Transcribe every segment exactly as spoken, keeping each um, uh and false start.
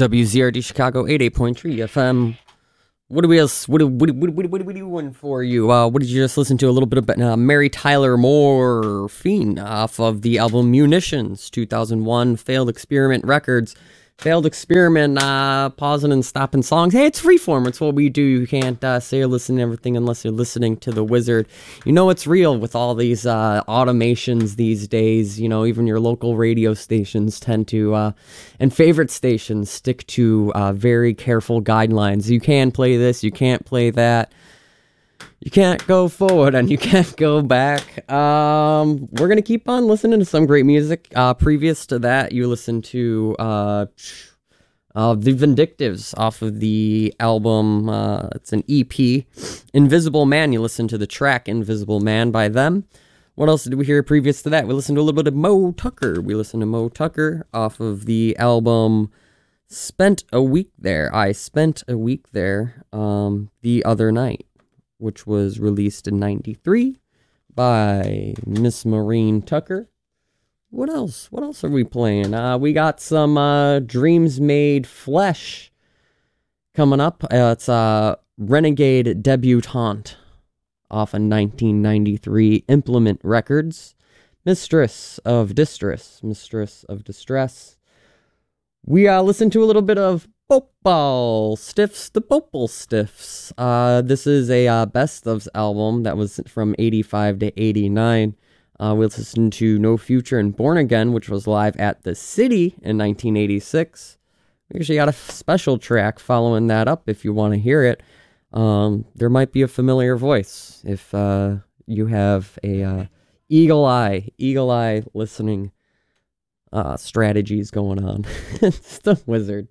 W Z R D Chicago eighty-eight point three F M. What are we else? What, what, what, what, what are we doing for you? Uh, what did you just listen to? A little bit of uh, Mary Tyler Moore Fiend off of the album Munitions, two thousand one, Failed Experiment Records. Failed Experiment, uh, pausing and stopping songs. Hey, it's freeform. It's what we do. You can't uh, say or listen to everything unless you're listening to the wizard. You know it's real with all these uh, automations these days. You know, even your local radio stations tend to, uh, and favorite stations stick to uh, very careful guidelines. You can play this, you can't play that. You can't go forward and you can't go back. Um, we're going to keep on listening to some great music. Uh, previous to that, you listened to uh, uh, The Vindictives off of the album, uh, it's an E P, Invisible Man. You listened to the track Invisible Man by them. What else did we hear previous to that? We listened to a little bit of Mo Tucker. We listened to Mo Tucker off of the album Spent a Week There. I Spent a Week There um, the other night, which was released in ninety-three by Miss Maureen Tucker. What else? What else are we playing? Uh, we got some uh, Dreams Made Flesh coming up. Uh, it's uh, Renegade Debutante off of nineteen ninety-three Implement Records. Mistress of Distress. Mistress of Distress. We uh, listened to a little bit of Bhopal Stiffs, the Bhopal Stiffs. Uh, this is a uh, best ofs album that was from eighty-five to eighty-nine. Uh, we listened to No Future and Born Again, which was live at the City in nineteen eighty-six. We actually got a special track following that up if you want to hear it. Um, there might be a familiar voice if uh, you have a uh, eagle eye, eagle eye listening uh, strategies going on. It's the wizard.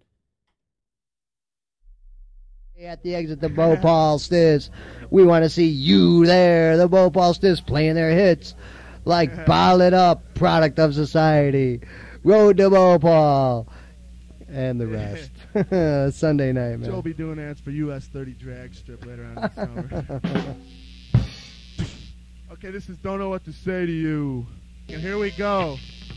At the exit, the Bhopal Stiffs. We want to see you there. The Bhopal Stiffs playing their hits like Ball It Up, Product of Society, Road to Bhopal, and the rest. Sunday night, man. Joe will be doing ads for U S thirty drag strip later on this summer. Okay, this is Don't Know What to Say to You. And here we go.